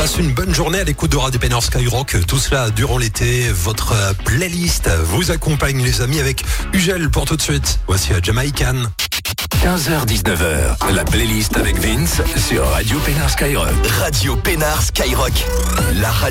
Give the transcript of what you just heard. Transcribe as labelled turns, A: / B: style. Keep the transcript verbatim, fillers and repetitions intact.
A: passe une bonne journée à l'écoute de Radio Pénard Skyrock. Tout cela durant l'été. Votre playlist vous accompagne, les amis, avec Ugel pour tout de suite. Voici à Jamaican.
B: quinze heures dix-neuf heures, la playlist avec Vince sur Radio Pénard Skyrock.
C: Radio Pénard Skyrock, la radio.